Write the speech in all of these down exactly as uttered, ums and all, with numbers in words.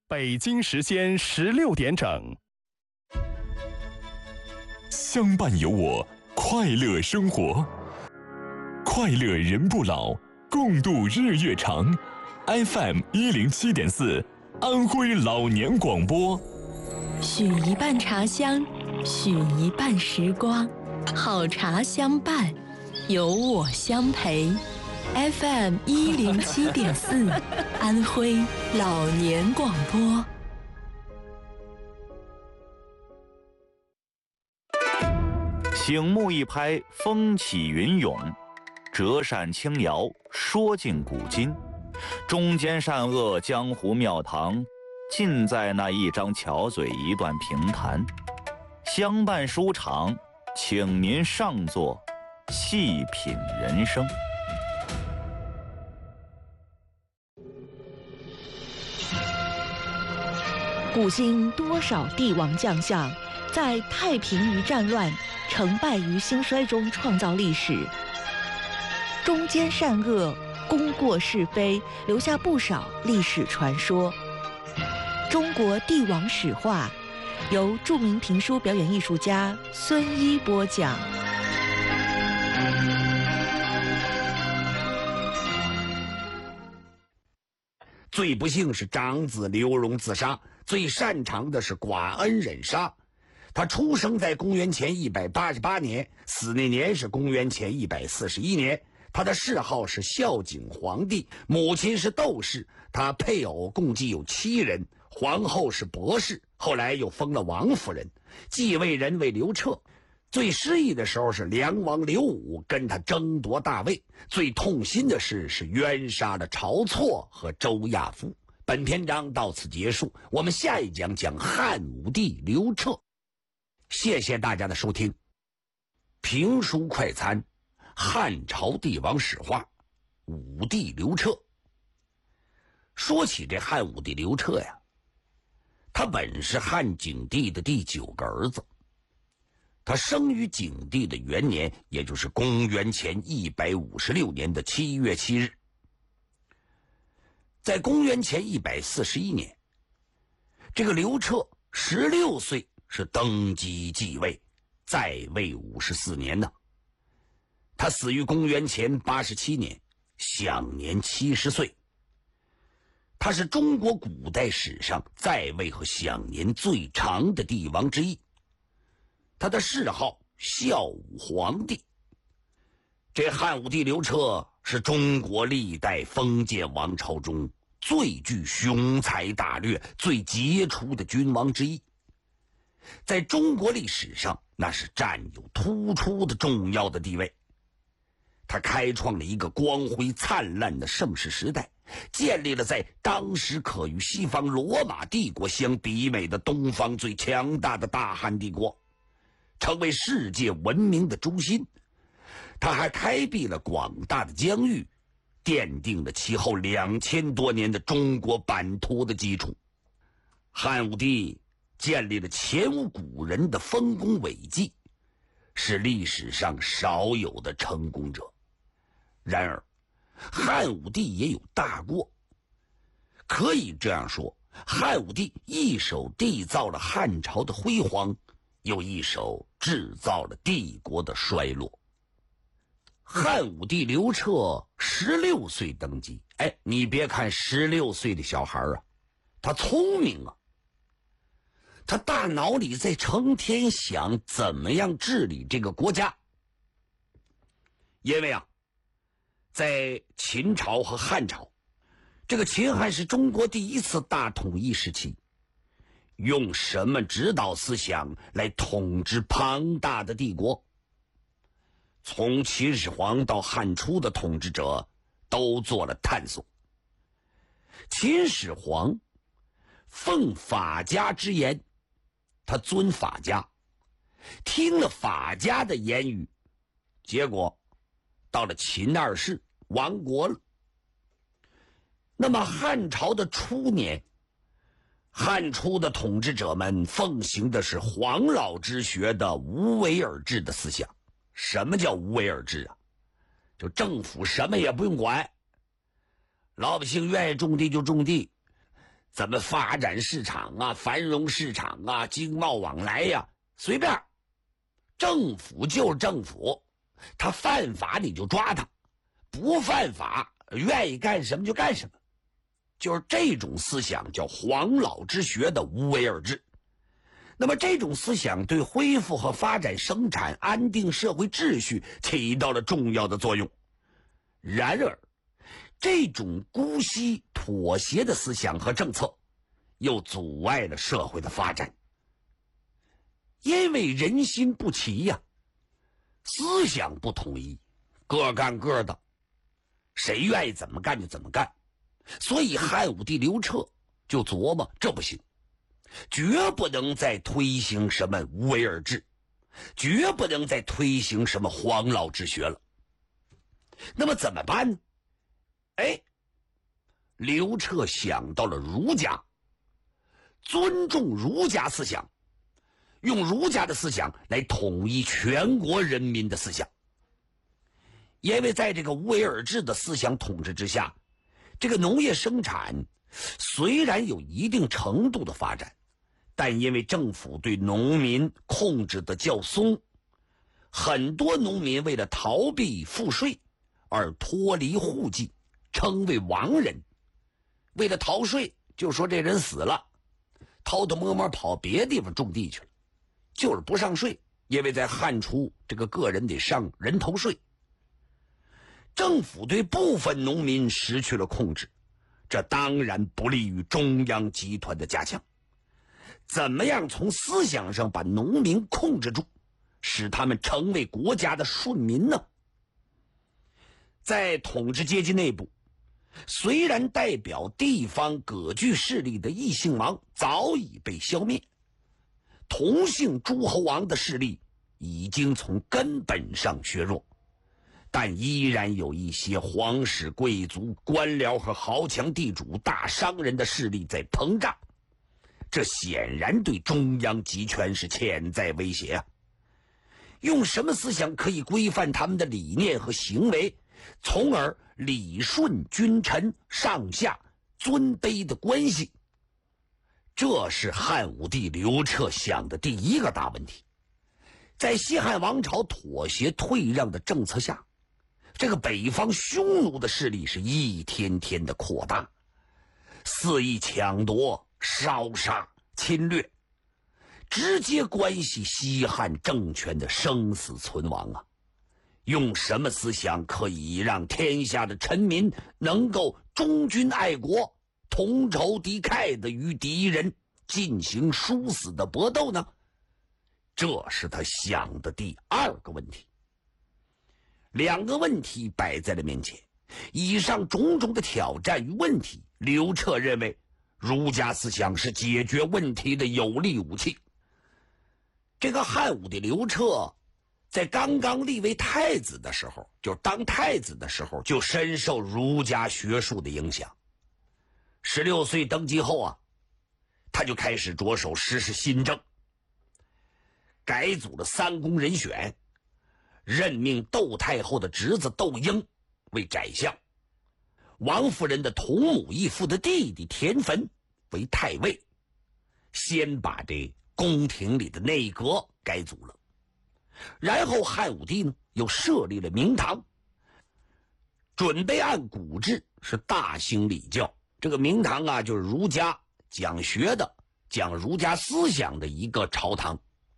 北京时间十六点整。 相伴有我，快乐生活，快乐人不老，共度日月长。F M 一零七点四，安徽老年广播。 许一半茶香，许一半时光，好茶相伴，有我相陪。F M 一零七点四，安徽老年广播。 醒目一拍，风起云涌；折扇轻摇，说尽古今。忠奸善恶，江湖庙堂，尽在那一张巧嘴，一段评弹。相伴书场，请您上座，细品人生。 古今多少帝王将相，在太平于战乱、成败于兴衰中创造历史。忠奸善恶、功过是非，留下不少历史传说。中国帝王史话，由著名评书表演艺术家孙一播讲。 最不幸是长子刘荣自杀，最擅长的是寡恩忍杀。他出生在公元前一百八十八年，死那年是公元前一百四十一年。他的谥号是孝景皇帝，母亲是窦氏，他配偶共计有七人，皇后是博氏，后来又封了王夫人，继位人为刘彻。最失意的时候是梁王刘武跟他争夺大位，最痛心的事是冤杀了晁错和周亚夫。本篇章到此结束，我们下一讲讲汉武帝刘彻。谢谢大家的收听。评书快餐，汉朝帝王史话，武帝刘彻。说起这汉武帝刘彻呀，他本是汉景帝的第九个儿子。他生于景帝的元年，也就是公元前一百五十六年的七月七日。在公元前一百四十一年，这个刘彻十六岁是登基继位，在位五十四年呢。他死于公元前八十七年，享年七十岁。他是中国古代史上在位和享年最长的帝王之一。他的谥号孝武皇帝。这汉武帝刘彻是中国历代封建王朝中最具雄才大略、最杰出的君王之一，在中国历史上那是占有突出的重要的地位。他开创了一个光辉灿烂的盛世时代，建立了在当时可与西方罗马帝国相媲美的东方最强大的大汉帝国，成为世界文明的中心。他还开辟了广大的疆域，奠定了其后两千多年的中国版图的基础。汉武帝建立了前无古人的丰功伟绩，是历史上少有的成功者。然而汉武帝也有大过，可以这样说，汉武帝一手缔造了汉朝的辉煌，又一手制造了帝国的衰落。汉武帝刘彻十六岁登基，哎，你别看十六岁的小孩啊，他聪明啊，他大脑里在成天想怎么样治理这个国家。因为啊，在秦朝和汉朝，这个秦汉是中国第一次大统一时期，用什么指导思想来统治庞大的帝国？从秦始皇到汉初的统治者都做了探索。秦始皇奉法家之言，他尊法家，听了法家的言语，结果到了秦二世亡国了。那么汉朝的初年，汉初的统治者们奉行的是黄老之学的无为而治的思想。什么叫无为而治啊？就政府什么也不用管，老百姓愿意种地就种地， 怎么发展市场啊，繁荣市场啊，经贸往来呀、啊，随便。政府就是政府，他犯法你就抓他，不犯法愿意干什么就干什么。就是这种思想叫黄老之学的无为而治。那么这种思想对恢复和发展生产、安定社会秩序起到了重要的作用。然而这种姑息妥协的思想和政策又阻碍了社会的发展。因为人心不齐呀、啊，思想不统一，各干各的，谁愿意怎么干就怎么干。所以汉武帝刘彻就琢磨，这不行，绝不能再推行什么无为而治，绝不能再推行什么黄老之学了。那么怎么办呢？哎，刘彻想到了儒家，尊重儒家思想，用儒家的思想来统一全国人民的思想。因为在这个无为而治的思想统治之下，这个农业生产虽然有一定程度的发展，但因为政府对农民控制的较松，很多农民为了逃避赋税而脱离户籍，称为亡人。为了逃税，就说这人死了，偷偷摸摸跑别地方种地去了，就是不上税，因为在汉初这个个人得上人头税。政府对部分农民失去了控制，这当然不利于中央集团的加强。怎么样从思想上把农民控制住，使他们成为国家的顺民呢？在统治阶级内部，虽然代表地方割据势力的异姓王早已被消灭，同姓诸侯王的势力已经从根本上削弱，但依然有一些皇室贵族、官僚和豪强地主、大商人的势力在膨胀，这显然对中央集权是潜在威胁啊！用什么思想可以规范他们的理念和行为，从而理顺君臣上下尊卑的关系？这是汉武帝刘彻想的第一个大问题。在西汉王朝妥协退让的政策下，这个北方匈奴的势力是一天天的扩大，肆意抢夺、烧杀、侵略，直接关系西汉政权的生死存亡啊！用什么思想可以让天下的臣民能够忠君爱国、同仇敌忾的与敌人进行殊死的搏斗呢？这是他想的第二个问题。两个问题摆在了面前，以上种种的挑战与问题，刘彻认为儒家思想是解决问题的有力武器。这个汉武帝刘彻在刚刚立为太子的时候，就当太子的时候，就深受儒家学术的影响。十六岁登基后啊，他就开始着手实施新政，改组了三公人选，任命窦太后的侄子窦婴为宰相，王夫人的同母异父的弟弟田汾为太尉，先把这宫廷里的内阁改组了。然后汉武帝呢又设立了明堂，准备按古制是大兴礼教。这个明堂啊，就是儒家讲学的、讲儒家思想的一个朝堂。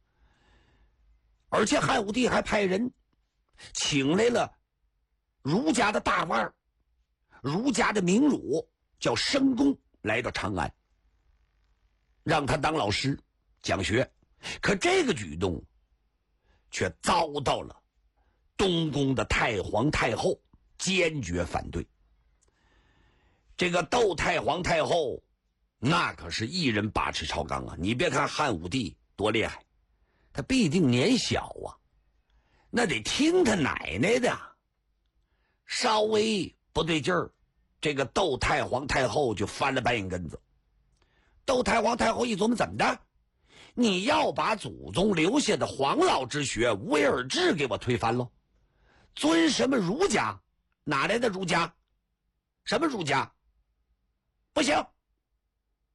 而且汉武帝还派人请来了儒家的大腕、儒家的名儒，叫申公，来到长安，让他当老师讲学。可这个举动却遭到了东宫的太皇太后坚决反对。这个窦太皇太后那可是一人把持朝纲啊！你别看汉武帝多厉害，他必定年小啊，那得听他奶奶的。稍微不对劲儿，这个窦太皇太后就翻了白眼根子。窦太皇太后一琢磨，怎么的？你要把祖宗留下的黄老之学无为而治给我推翻喽？尊什么儒家？哪来的儒家？什么儒家？不行，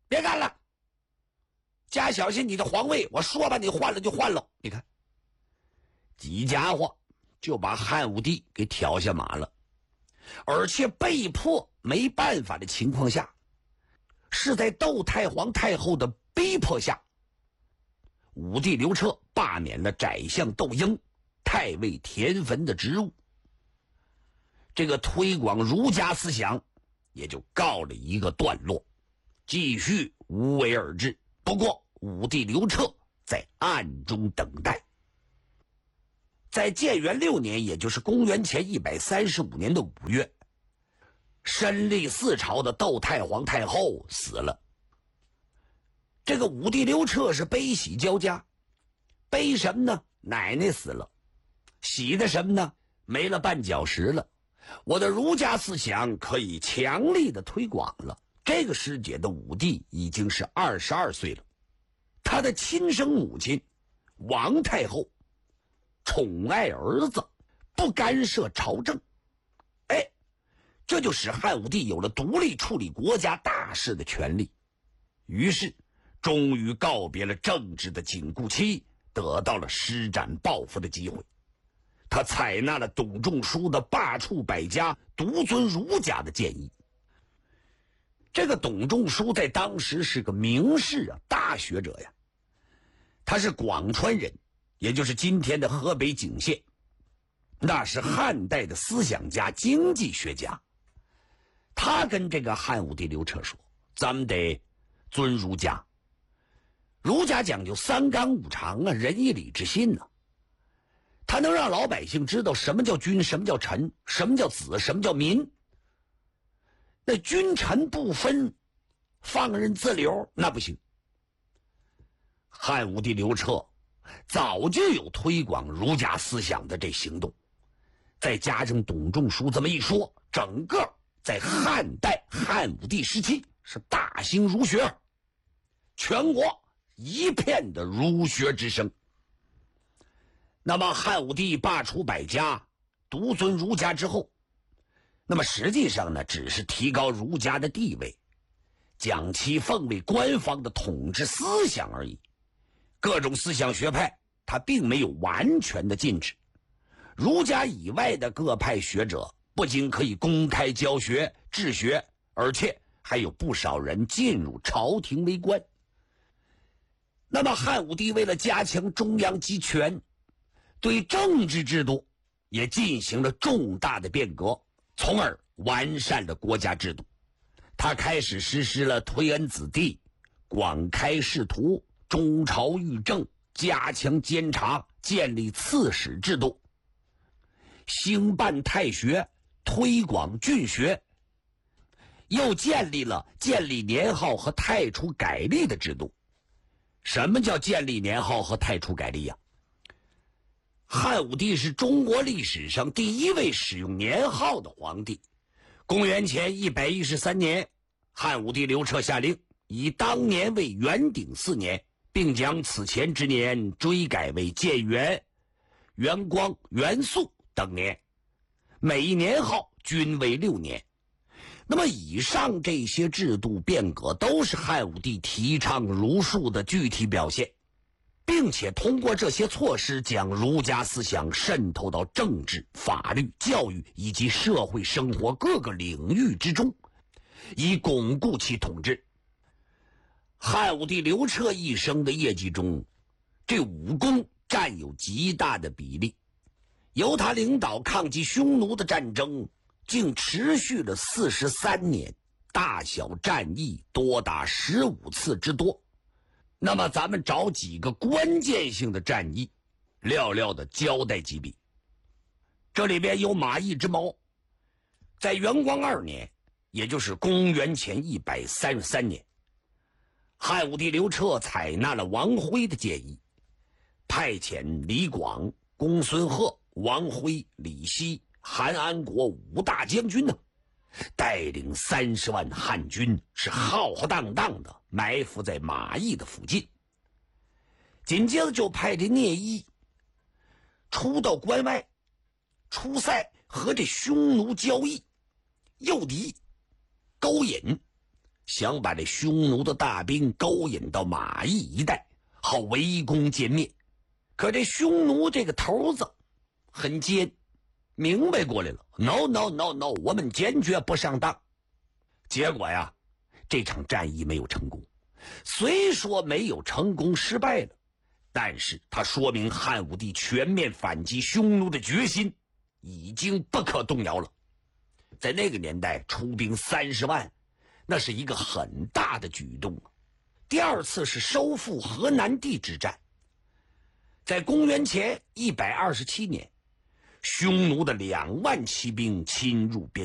别干了，加小心你的皇位，我说吧，你换了就换了。你看，几家伙就把汉武帝给挑下马了，而且被迫没办法的情况下，是在窦太皇太后的逼迫下，武帝刘彻罢免了宰相窦婴太尉田汾的职务，这个推广儒家思想也就告了一个段落，继续无为而治。不过武帝刘彻在暗中等待。在建元六年，也就是公元前一百三十五年的五月，身历四朝的窦太皇太后死了。这个武帝刘彻是悲喜交加，悲什么呢？奶奶死了。喜的什么呢？没了绊脚石了，我的儒家思想可以强力的推广了。这个时节的武帝已经是二十二岁了，他的亲生母亲王太后宠爱儿子，不干涉朝政，哎，这就使汉武帝有了独立处理国家大事的权利。于是终于告别了政治的紧箍期，得到了施展抱负的机会。他采纳了董仲舒的罢黜百家，独尊儒家的建议。这个董仲舒在当时是个名士啊，大学者呀。他是广川人，也就是今天的河北景县，那是汉代的思想家、经济学家。他跟这个汉武帝刘彻说：“咱们得尊儒家，儒家讲究三纲五常啊，仁义礼智信呢、啊。他能让老百姓知道什么叫君，什么叫臣，什么叫子，什么叫民。那君臣不分，放任自流，那不行。”汉武帝刘彻早就有推广儒家思想的这行动，再加上董仲舒这么一说，整个在汉代汉武帝时期是大兴儒学，全国一片的儒学之声。那么汉武帝罢黜百家，独尊儒家之后，那么实际上呢，只是提高儒家的地位，将其奉为官方的统治思想而已。各种思想学派他并没有完全的禁止，儒家以外的各派学者不仅可以公开教学治学，而且还有不少人进入朝廷为官。那么汉武帝为了加强中央集权，对政治制度也进行了重大的变革，从而完善了国家制度。他开始实施了推恩子弟、广开仕途、中朝御政，加强监察，建立刺史制度，兴办太学，推广郡学，又建立了建立年号和太初改历的制度。什么叫建立年号和太初改历呀、啊？汉武帝是中国历史上第一位使用年号的皇帝。公元前一百一十三年，汉武帝刘彻下令以当年为元鼎四年，并将此前之年追改为建元、元光、元肃等年，每一年号均为六年。那么以上这些制度变革都是汉武帝提倡儒术的具体表现，并且通过这些措施将儒家思想渗透到政治、法律、教育以及社会生活各个领域之中，以巩固其统治。汉武帝刘彻一生的业绩中，这武功占有极大的比例。由他领导抗击匈奴的战争竟持续了四十三年，大小战役多达十五次之多。那么咱们找几个关键性的战役，寥寥的交代几笔。这里边有马邑之谋，在元光二年，也就是公元前一百三十三年，汉武帝刘彻采纳了王辉的建议，派遣李广、公孙贺、王辉、李希、韩安国五大将军呢，带领三十万汉军是浩浩荡荡的埋伏在马邑的附近。紧接着就派这聂衣出到关外，出塞和这匈奴交易、诱敌、勾引， 想把这匈奴的大兵勾引到马邑一带，好围攻歼灭。可这匈奴这个头子很奸，明白过来了 ，no no no no， 我们坚决不上当。结果呀，这场战役没有成功。虽说没有成功，失败了，但是它说明汉武帝全面反击匈奴的决心已经不可动摇了。在那个年代，出兵三十万，那是一个很大的举动啊。第二次是收复河南地之战，在公元前一百二十七年，匈奴的两万骑兵侵入边